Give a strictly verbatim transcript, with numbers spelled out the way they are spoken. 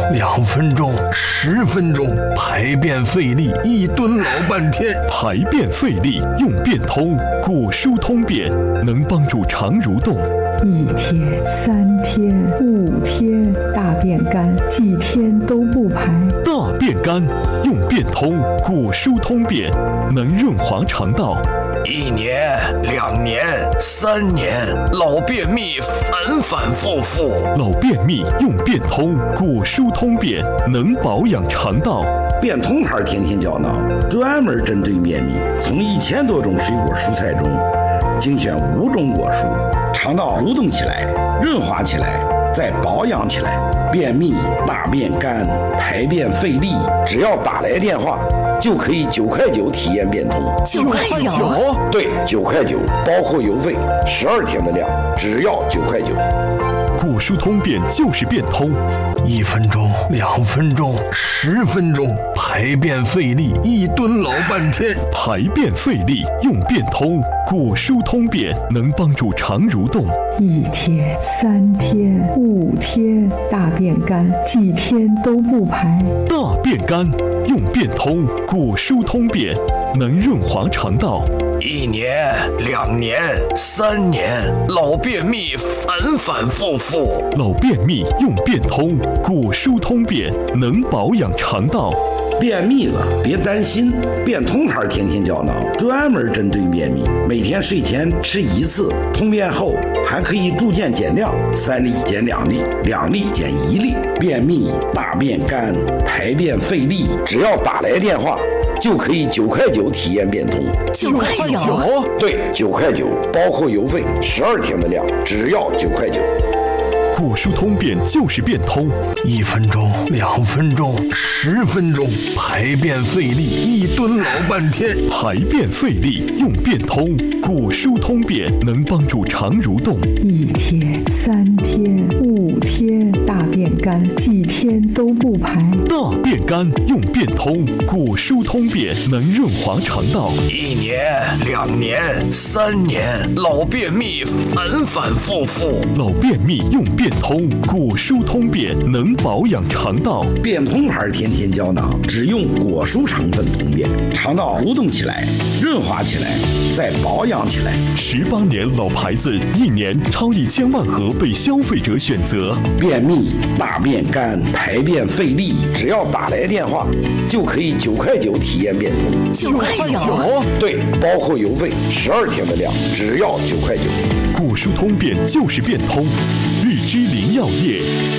两分钟、十分钟，排便费力，一蹲老半天。 排便费力用便通，果蔬通便能帮助肠蠕动。 一天、三天、五天，大便干，几天都不排。 大便干用便通，果蔬通便能润滑肠道。 一年、两年、三年，老便秘反反复复。 老便秘用便通，果蔬通便能保养肠道。 便通牌天天胶囊专门针对便秘，从一千多种水果蔬菜中精选五种果蔬，肠道蠕动起来，润滑起来，再保养起来。便秘、大便干、排便费力，只要打来电话就可以九块九体验便通。 九块九？ 对，九块九，包括邮费，十二天的量，只要九块九。 果蔬通便就是便通， 一分钟、两分钟、十分钟，排便费力，一蹲老半天。 排便费力用便通，果蔬通便能帮助肠蠕动。 一天、三天、五天，大便干，几天都不排。 大便干用便通，果蔬通便能润滑肠道。 一年、两年、三年，老便秘反反复复。 老便秘用便通，果蔬通便能保养肠道。 便秘了别担心，便通牌天天胶囊专门针对便秘，每天睡前吃一次，通便后还可以逐渐减量，三粒减两粒，两粒减一粒。便秘、大便干、排便费力，只要打来电话就可以九块九体验便通。 九块九？ 对，九块九，包括邮费，十二天的量，只要九块九。 果蔬通便就是便通， 一分钟、两分钟、十分钟，排便费力，一蹲老半天。 排便费力用便通，果蔬通便能帮助肠蠕动。 一天、三天、五天，大便干，几天都不排。 大便干用便通，果蔬通便能润滑肠道。 一年、两年、三年，老便秘反反复复。 老便秘用便通，果蔬通便能保养肠道。 便通牌天天胶囊只用果蔬成分通便，肠道蠕动起来，润滑起来，再保养起来。 十八年老牌子，一年超一千万盒被消费者选择。 便秘、大便干、排便费力，只要打来电话就可以九块九体验便通。 九块九？ 对，包括邮费，十二天的量，只要九块九。 果蔬通便就是便通，日之林药业。